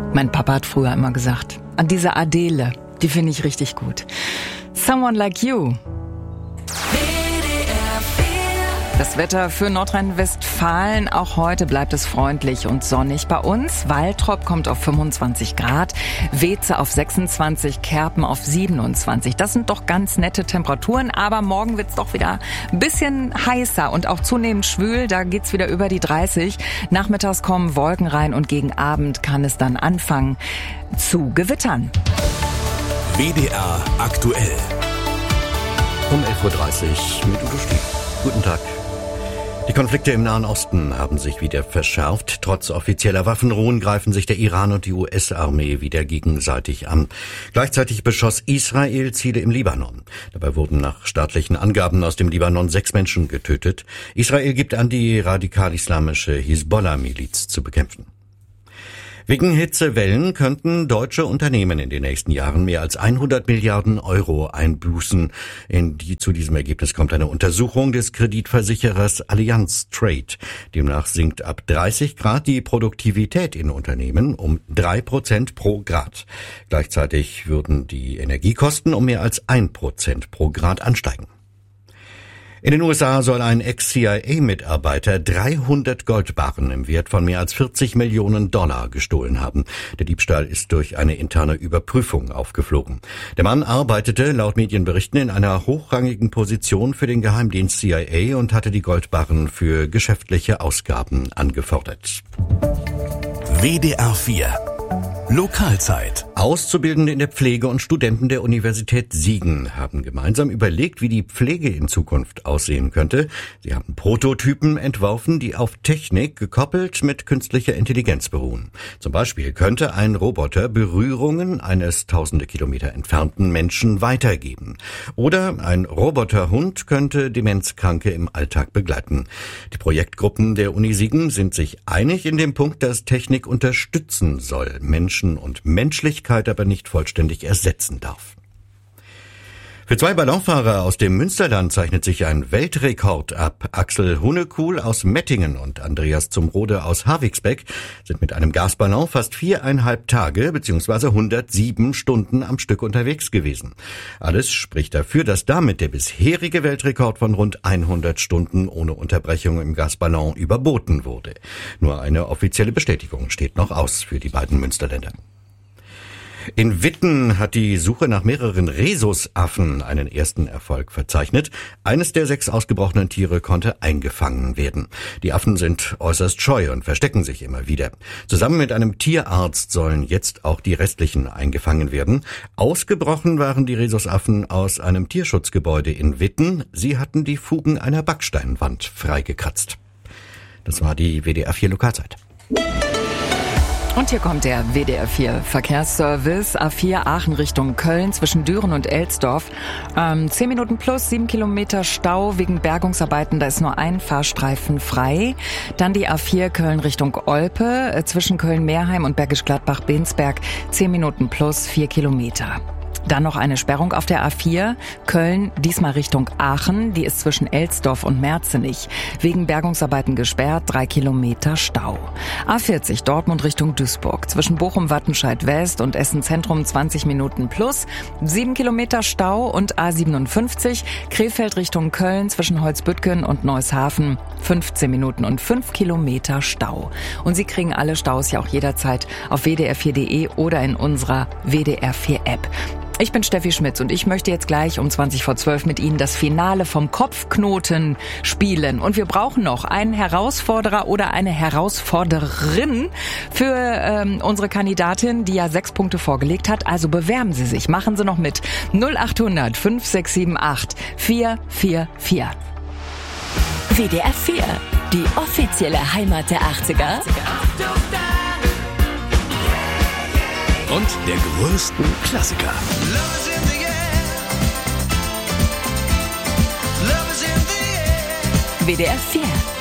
Mein Papa hat früher immer gesagt, an diese Adele, die finde ich richtig gut. Someone Like You. Das Wetter für Nordrhein-Westfalen, auch heute bleibt es freundlich und sonnig bei uns. Waltrop kommt auf 25 Grad, Weeze auf 26, Kerpen auf 27. Das sind doch ganz nette Temperaturen, aber morgen wird's doch wieder ein bisschen heißer und auch zunehmend schwül. Da geht's wieder über die 30. Nachmittags kommen Wolken rein und gegen Abend kann es dann anfangen zu gewittern. WDR aktuell. Um 11.30 Uhr mit Udo Stieg. Guten Tag. Die Konflikte im Nahen Osten haben sich wieder verschärft. Trotz offizieller Waffenruhen greifen sich der Iran und die US-Armee wieder gegenseitig an. Gleichzeitig beschoss Israel Ziele im Libanon. Dabei wurden nach staatlichen Angaben aus dem Libanon 6 Menschen getötet. Israel gibt an, die radikal-islamische Hisbollah-Miliz zu bekämpfen. Wegen Hitzewellen könnten deutsche Unternehmen in den nächsten Jahren mehr als 100 Milliarden Euro einbüßen. Zu diesem Ergebnis kommt eine Untersuchung des Kreditversicherers Allianz Trade. Demnach sinkt ab 30 Grad die Produktivität in Unternehmen um 3% pro Grad. Gleichzeitig würden die Energiekosten um mehr als 1% pro Grad ansteigen. In den USA soll ein Ex-CIA-Mitarbeiter 300 Goldbarren im Wert von mehr als 40 Millionen Dollar gestohlen haben. Der Diebstahl ist durch eine interne Überprüfung aufgeflogen. Der Mann arbeitete laut Medienberichten in einer hochrangigen Position für den Geheimdienst CIA und hatte die Goldbarren für geschäftliche Ausgaben angefordert. WDR 4 Lokalzeit. Auszubildende in der Pflege und Studenten der Universität Siegen haben gemeinsam überlegt, wie die Pflege in Zukunft aussehen könnte. Sie haben Prototypen entworfen, die auf Technik gekoppelt mit künstlicher Intelligenz beruhen. Zum Beispiel könnte ein Roboter Berührungen eines tausende Kilometer entfernten Menschen weitergeben. Oder ein Roboterhund könnte Demenzkranke im Alltag begleiten. Die Projektgruppen der Uni Siegen sind sich einig in dem Punkt, dass Technik unterstützen soll, Menschen und Menschlichkeit aber nicht vollständig ersetzen darf. Für 2 Ballonfahrer aus dem Münsterland zeichnet sich ein Weltrekord ab. Axel Hunnekuhl aus Mettingen und Andreas Zumrode aus Havigsbeck sind mit einem Gasballon fast 4,5 Tage bzw. 107 Stunden am Stück unterwegs gewesen. Alles spricht dafür, dass damit der bisherige Weltrekord von rund 100 Stunden ohne Unterbrechung im Gasballon überboten wurde. Nur eine offizielle Bestätigung steht noch aus für die beiden Münsterländer. In Witten hat die Suche nach mehreren Rhesusaffen einen ersten Erfolg verzeichnet. Eines der 6 ausgebrochenen Tiere konnte eingefangen werden. Die Affen sind äußerst scheu und verstecken sich immer wieder. Zusammen mit einem Tierarzt sollen jetzt auch die restlichen eingefangen werden. Ausgebrochen waren die Rhesusaffen aus einem Tierschutzgebäude in Witten. Sie hatten die Fugen einer Backsteinwand freigekratzt. Das war die WDR 4 Lokalzeit. Und hier kommt der WDR 4 Verkehrsservice. A4 Aachen Richtung Köln zwischen Düren und Elsdorf. 10 Minuten plus, 7 Kilometer Stau wegen Bergungsarbeiten. Da ist nur ein Fahrstreifen frei. Dann die A4 Köln Richtung Olpe zwischen Köln-Meerheim und Bergisch Gladbach-Bensberg. 10 Minuten plus, 4 Kilometer. Dann noch eine Sperrung auf der A4 Köln, diesmal Richtung Aachen. Die ist zwischen Elsdorf und Merzenich. Wegen Bergungsarbeiten gesperrt, 3 Kilometer Stau. A40 Dortmund Richtung Duisburg. Zwischen Bochum-Wattenscheid West und Essen Zentrum 20 Minuten plus. 7 Kilometer Stau und A57 Krefeld Richtung Köln zwischen Holzbüttgen und Neushafen. 15 Minuten und 5 Kilometer Stau. Und Sie kriegen alle Staus ja auch jederzeit auf wdr4.de oder in unserer WDR 4 App. Ich bin Steffi Schmitz und ich möchte jetzt gleich um 20:12 mit Ihnen das Finale vom Kopfknoten spielen. Und wir brauchen noch einen Herausforderer oder eine Herausforderin für unsere Kandidatin, die ja 6 Punkte vorgelegt hat. Also bewerben Sie sich, machen Sie noch mit. 0800 5678 444. WDR 4, die offizielle Heimat der 80er. Und der größten Klassiker. WDR 4.